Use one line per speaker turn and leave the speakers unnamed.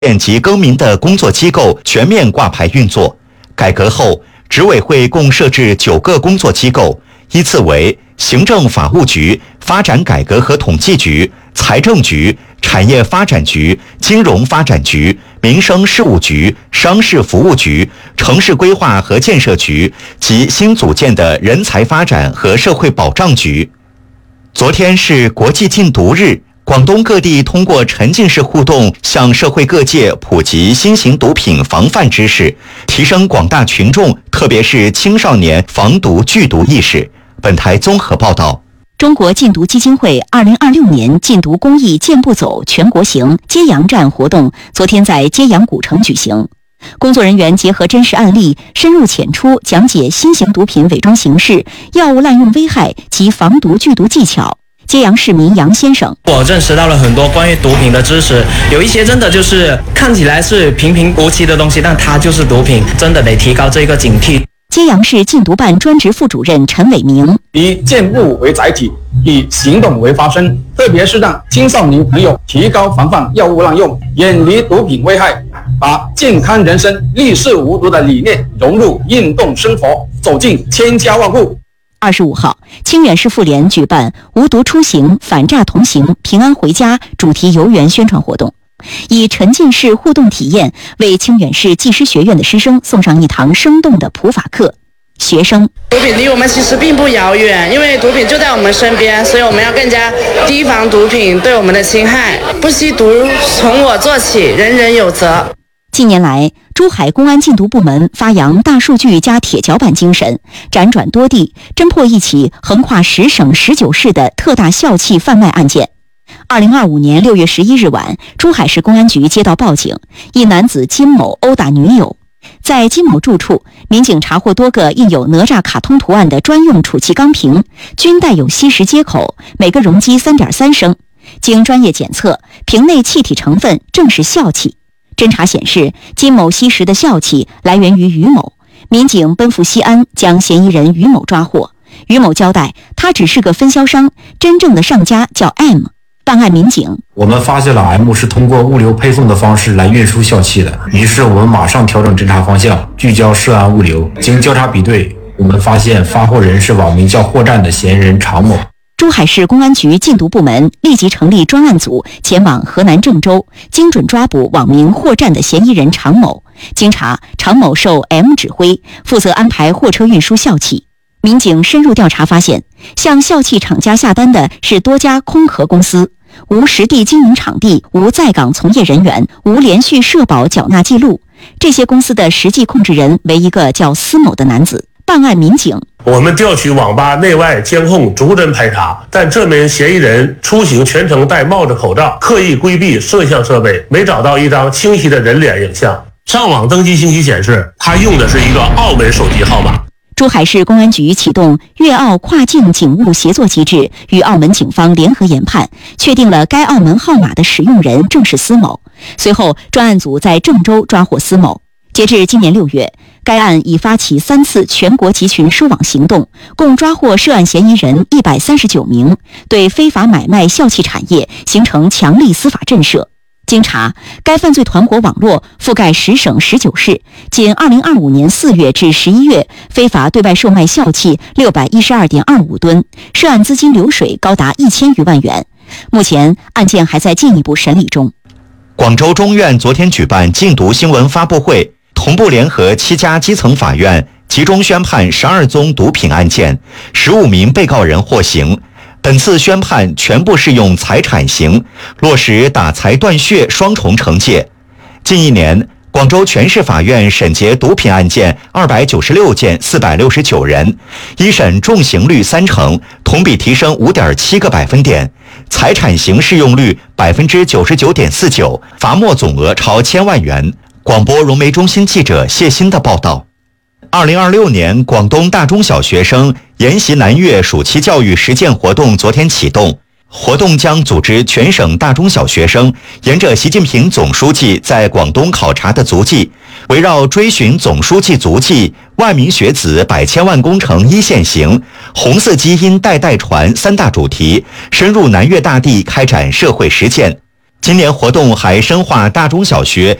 及更名的工作机构全面挂牌运作。改革后，执委会共设置9个工作机构，依次为行政法务局、发展改革和统计局、财政局、产业发展局、金融发展局、民生事务局、商事服务局、城市规划和建设局及新组建的人才发展和社会保障局。昨天是国际禁毒日，广东各地通过沉浸式互动，向社会各界普及新型毒品防范知识，提升广大群众，特别是青少年防毒拒毒意识。本台综合报道。
中国禁毒基金会2026年禁毒公益健步走全国行揭阳站活动昨天在揭阳古城举行。工作人员结合真实案例，深入浅出讲解新型毒品伪装形式、药物滥用危害及防毒拒毒技巧。揭阳市民杨先生，
我认识到了很多关于毒品的知识，有一些真的就是看起来是平平无奇的东西，但它就是毒品，真的得提高这个警惕。
揭阳市禁毒办专职副主任陈伟明，
以健步为载体，以行动为发声，特别是让青少年朋友提高防范药物滥用，远离毒品危害，把健康人生、立世无毒的理念融入运动生活，走进千家万户。
25号，清远市妇联举办无毒出行、反诈同行、平安回家主题游园宣传活动，以沉浸式互动体验为清远市技师学院的师生送上一堂生动的普法课。学生，
毒品离我们其实并不遥远，因为毒品就在我们身边，所以我们要更加提防毒品对我们的侵害。不吸毒，从我做起，人人有责。
近年来，珠海公安禁毒部门发扬大数据加铁脚板精神，辗转多地，侦破一起横跨10省19市的特大笑气贩卖案件。2025年6月11日晚，珠海市公安局接到报警，一男子金某殴打女友。在金某住处，民警查获多个印有哪吒卡通图案的专用储气钢瓶，均带有吸食接口，每个容积3.3升。经专业检测，瓶内气体成分正是笑气。侦查显示，金某吸食的笑气来源于于某。民警奔赴西安，将嫌疑人于某抓获。于某交代，他只是个分销商，真正的上家叫 M。办案民警，
我们发现了 M 是通过物流配送的方式来运输笑气的，于是我们马上调整侦查方向，聚焦涉案物流。经交叉比对，我们发现发货人是网名叫货站的嫌疑人常某。
珠海市公安局禁毒部门立即成立专案组，前往河南郑州，精准抓捕网名货站的嫌疑人常某。经查，常某受 M 指挥，负责安排货车运输笑气。民警深入调查发现，向笑气厂家下单的是多家空壳公司，无实地经营场地，无在岗从业人员，无连续社保缴纳记录。这些公司的实际控制人为一个叫司某的男子。办案民警，
我们调取网吧内外监控逐帧排查，但这名嫌疑人出行全程戴帽子口罩，刻意规避摄像设备，没找到一张清晰的人脸影像。上网登记信息显示，他用的是一个澳门手机号码。
珠海市公安局启动粤澳跨境警务协作机制，与澳门警方联合研判，确定了该澳门号码的使用人正是司某。随后，专案组在郑州抓获司某。截至今年6月，该案已发起3次全国集群收网行动，共抓获涉案嫌疑人139名，对非法买卖笑气产业形成强力司法震慑。经查，该犯罪团伙网络覆盖10省19市，仅2025年4月至11月，非法对外售卖笑气612.25吨，涉案资金流水高达1000余万元。目前，案件还在进一步审理中。
广州中院昨天举办禁毒新闻发布会，同步联合7家基层法院集中宣判12宗毒品案件，15名被告人获刑。本次宣判全部适用财产刑，落实打财断血双重惩戒。近1年，广州全市法院审结毒品案件296件，469人，一审重刑率30%，同比提升5.7个百分点，财产刑适用率99.49%，罚没总额超1000万元。广播融媒中心记者谢鑫的报道。2026年广东大中小学生研习南粤暑期教育实践活动昨天启动，活动将组织全省大中小学生沿着习近平总书记在广东考察的足迹，围绕追寻总书记足迹、万民学子百千万工程一线行、红色基因代代传3大主题，深入南粤大地开展社会实践。 今年活动还深化大中小学